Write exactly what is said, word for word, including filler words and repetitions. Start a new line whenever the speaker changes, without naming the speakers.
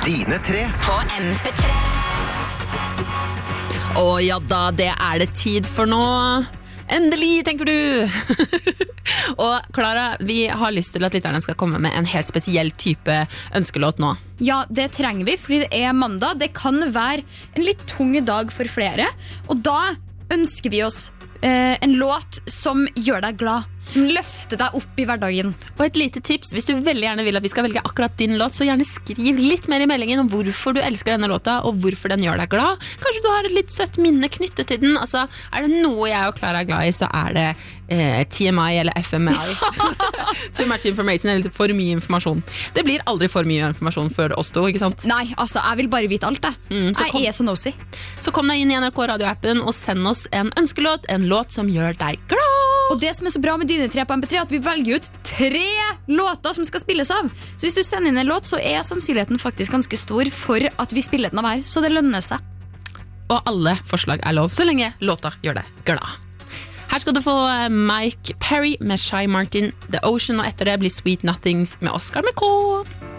Dine tre
på M P tre.
Å ja da, det er det tid for nå. Endelig, tenker du. Og Clara, vi har lyst til at lytterne skal komme med en helt spesiell type ønskelåt nå.
Ja, det trenger vi, fordi det er mandag. Det kan være en litt tung dag for flere. Og da ønsker vi oss eh, en låt som gjør deg glad, som løfter deg opp i hverdagen.
Og et lite tips, hvis du veldig gjerne vil at vi skal velge akkurat din låt, så gjerne skriv litt mer i meldingen om hvorfor du elsker denne låta, og hvorfor den gjør deg glad. Kanskje du har et litt søtt minne knyttet til den. Altså, er det noe jeg og Clara er glad i, så er det eh, T M I eller F M I. Too much information, eller for mye informasjon. Det blir aldri for mye informasjon for oss to, ikke sant?
Nei, altså, jeg vil bare vite alt det.
Mm, så
jeg
kom,
er så nosy.
Så kom deg inn i N R K radioappen og send oss en ønskelåt, en låt som gjør deg glad.
Og det som er så bra med dine tre på M P tre, er at vi velger ut tre låter som skal spilles av. Så hvis du sender inn en låt, så er sannsynligheten faktisk ganske stor for at vi spiller den av hver, så det lønner seg.
Og alle forslag er lov, så lenge låta gjør deg glad. Her skal du få Mike Perry med Shy Martin, The Ocean, og etter det blir Sweet Nothings med Oscar McCall.